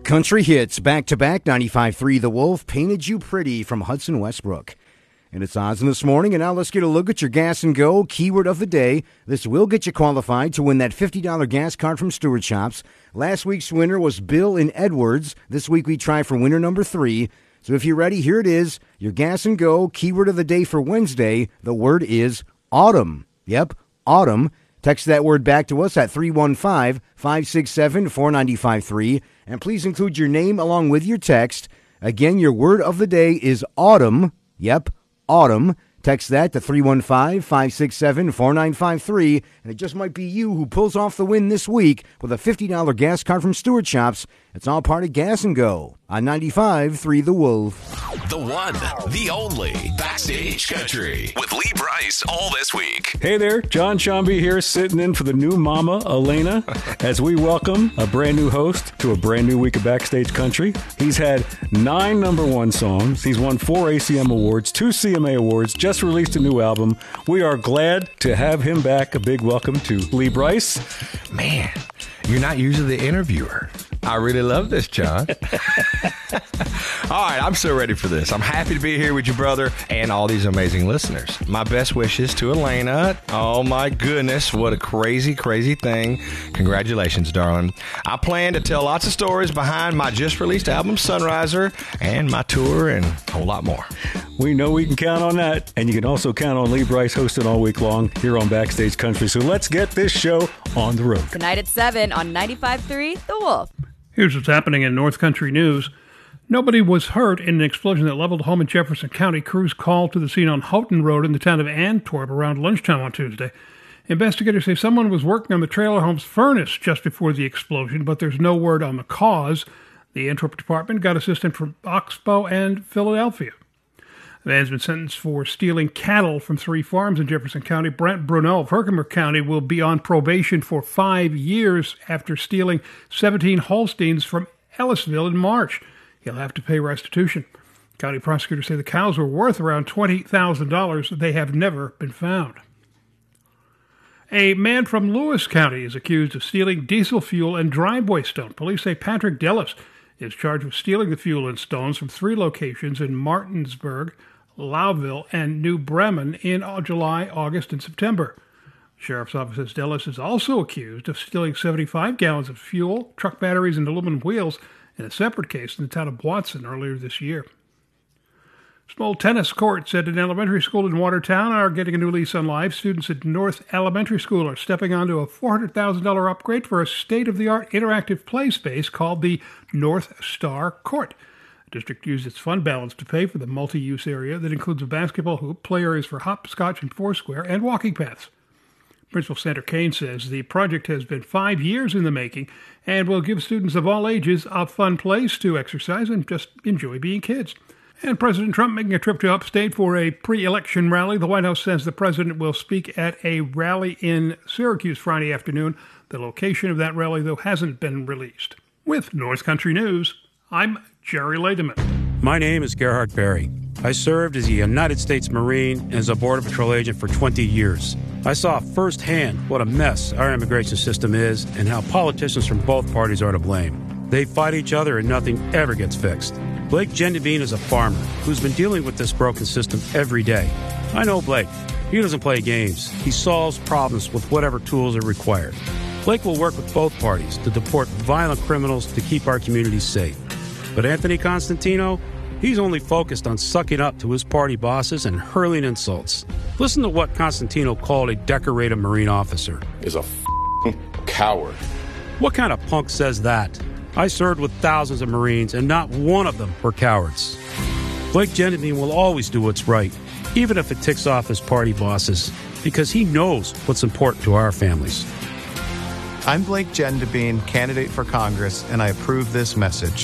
country hits, back-to-back, 95.3 The Wolf, Painted You Pretty from Hudson Westbrook. And it's Oz in this morning, and now let's get a look at your gas and go keyword of the day. This will get you qualified to win that $50 gas card from Stewart Shops. Last week's winner was Bill in Edwards. This week we try for winner number 3. So if you're ready, here it is. Your gas and go keyword of the day for Wednesday. The word is autumn. Yep, autumn. Text that word back to us at 315-567-4953. And please include your name along with your text. Again, your word of the day is autumn. Yep, autumn. Text that to 315-567-4953. And it just might be you who pulls off the win this week with a $50 gas card from Stewart Shops. It's all part of Gas and Go on 95.3 The Wolf. The one, the only, Backstage Country with Lee Brice all this week. Hey there, John Shambi here, sitting in for the new mama, Elena, as we welcome a brand new host to a brand new week of Backstage Country. He's had 9 number 1 songs. He's won 4 ACM awards, 2 CMA awards, just released a new album. We are glad to have him back. A big welcome to Lee Brice. Man, you're not usually the interviewer. I really love this, John. All right, I'm so ready for this. I'm happy to be here with you, brother, and all these amazing listeners. My best wishes to Elena. Oh, my goodness, what a crazy, crazy thing. Congratulations, darling. I plan to tell lots of stories behind my just-released album, Sunriser, and my tour, and a whole lot more. We know we can count on that, and you can also count on Lee Brice hosting all week long here on Backstage Country. So let's get this show on the road. Tonight at 7 on 95.3 The Wolf. Here's what's happening in North Country news. Nobody was hurt in an explosion that leveled a home in Jefferson County. Crews called to the scene on Houghton Road in the town of Antwerp around lunchtime on Tuesday. Investigators say someone was working on the trailer home's furnace just before the explosion, but there's no word on the cause. The Antwerp department got assistance from Oxbow and Philadelphia. The man's been sentenced for stealing cattle from 3 farms in Jefferson County. Brent Brunel of Herkimer County will be on probation for 5 years after stealing 17 Holsteins from Ellisville in March. He'll have to pay restitution. County prosecutors say the cows were worth around $20,000. They have never been found. A man from Lewis County is accused of stealing diesel fuel and driveway stone. Police say Patrick Dellis is charged with stealing the fuel and stones from 3 locations in Martinsburg, Lowville, and New Bremen in July, August, and September. Sheriff's Office says Dellis is also accused of stealing 75 gallons of fuel, truck batteries, and aluminum wheels in a separate case in the town of Watson earlier this year. Small tennis courts at an elementary school in Watertown are getting a new lease on life. Students at North Elementary School are stepping onto a $400,000 upgrade for a state-of-the-art interactive play space called the North Star Court. The district used its fund balance to pay for the multi-use area that includes a basketball hoop, play areas for hopscotch and foursquare, and walking paths. Principal Sandra Kane says the project has been 5 years in the making and will give students of all ages a fun place to exercise and just enjoy being kids. And President Trump making a trip to upstate for a pre-election rally. The White House says the president will speak at a rally in Syracuse Friday afternoon. The location of that rally, though, hasn't been released. With North Country News, I'm Jerry Lederman. My name is Gerhard Berry. I served as a United States Marine and as a Border Patrol agent for 20 years. I saw firsthand what a mess our immigration system is and how politicians from both parties are to blame. They fight each other and nothing ever gets fixed. Blake Gendevine is a farmer who's been dealing with this broken system every day. I know Blake. He doesn't play games. He solves problems with whatever tools are required. Blake will work with both parties to deport violent criminals to keep our communities safe. But Anthony Constantino, he's only focused on sucking up to his party bosses and hurling insults. Listen to what Constantino called a decorated Marine officer. Is a coward. What kind of punk says that? I served with thousands of Marines, and not one of them were cowards. Blake Gendevine will always do what's right, even if it ticks off his party bosses, because he knows what's important to our families. I'm Blake Gendevine, candidate for Congress, and I approve this message.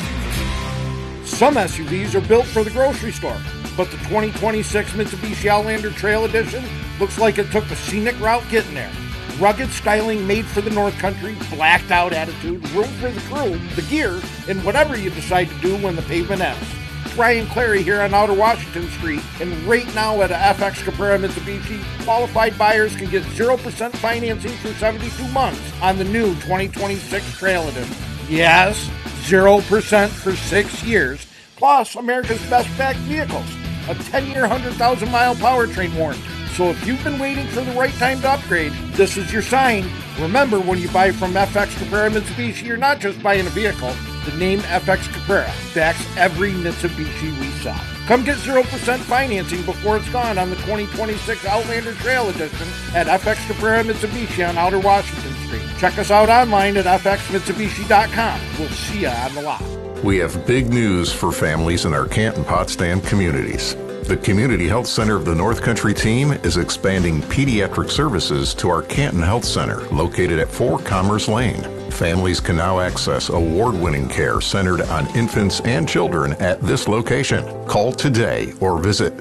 Some SUVs are built for the grocery store, but the 2026 Mitsubishi Outlander Trail Edition looks like it took the scenic route getting there. Rugged styling made for the North Country, blacked out attitude, room for the crew, the gear, and whatever you decide to do when the pavement ends. Brian Clary here on Outer Washington Street, and right now at a FX Caprera Mitsubishi, qualified buyers can get 0% financing for 72 months on the new 2026 Trail Edition. Yes, 0% for 6 years, plus America's best-backed vehicles, a 10-year, 100,000-mile powertrain warranty. So if you've been waiting for the right time to upgrade, this is your sign. Remember, when you buy from FX Caprara Mitsubishi, you're not just buying a vehicle. The name FX Caprara backs every Mitsubishi we sell. Come get 0% financing before it's gone on the 2026 Outlander Trail Edition at FX Caprara Mitsubishi on Outer Washington Street. Check us out online at fxmitsubishi.com. We'll see you on the lot. We have big news for families in our Canton Potsdam communities. The Community Health Center of the North Country team is expanding pediatric services to our Canton Health Center, located at 4 Commerce Lane. Families can now access award-winning care centered on infants and children at this location. Call today or visit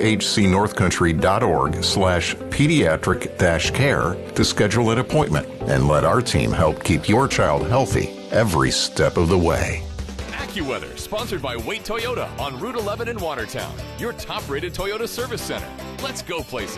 chcnorthcountry.org/pediatric-care to schedule an appointment and let our team help keep your child healthy every step of the way. AccuWeather, sponsored by Wait Toyota on Route 11 in Watertown, your top-rated Toyota service center. Let's go places.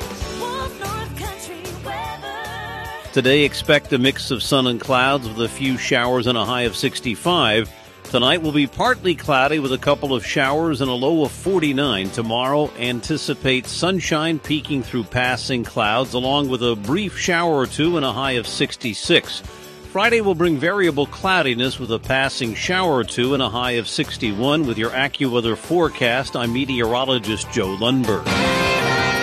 Today, expect a mix of sun and clouds with a few showers and a high of 65. Tonight will be partly cloudy with a couple of showers and a low of 49. Tomorrow, anticipate sunshine peeking through passing clouds, along with a brief shower or two and a high of 66. Friday will bring variable cloudiness with a passing shower or two and a high of 61. With your AccuWeather forecast, I'm meteorologist Joe Lundberg.